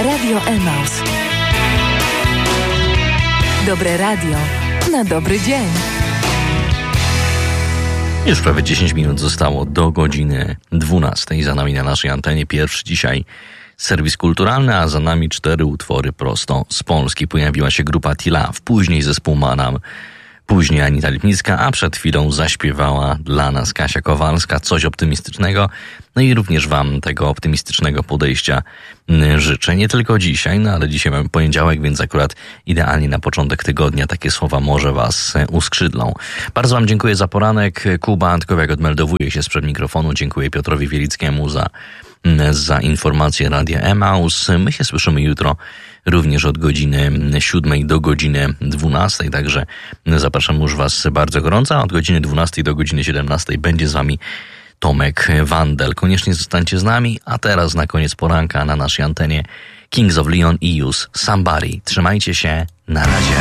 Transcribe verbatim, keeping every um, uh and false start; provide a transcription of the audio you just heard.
Radio Emaus. Dobre radio na dobry dzień. Już prawie dziesięć minut zostało do godziny dwunastej. Za nami na naszej antenie pierwszy dzisiaj serwis kulturalny, a za nami cztery utwory prosto z Polski. Pojawiła się grupa T-Love, później zespół Manam, później Anita Lipnicka, a przed chwilą zaśpiewała dla nas Kasia Kowalska coś optymistycznego. No i również wam tego optymistycznego podejścia życzę. Nie tylko dzisiaj, no ale dzisiaj mamy poniedziałek, więc akurat idealnie na początek tygodnia takie słowa może was uskrzydlą. Bardzo wam dziękuję za poranek. Kuba Antkowiak odmeldowuje się sprzed mikrofonu. Dziękuję Piotrowi Wielickiemu za, za informację Radia Emaus. My się słyszymy jutro również od godziny siódmej do godziny dwunastej, także zapraszam już was bardzo gorąco, a od godziny dwunastej do godziny siedemnastej będzie z wami Tomek Wandel. Koniecznie zostańcie z nami, a teraz na koniec poranka na naszej antenie Kings of Leon i Use Somebody. Trzymajcie się, na razie.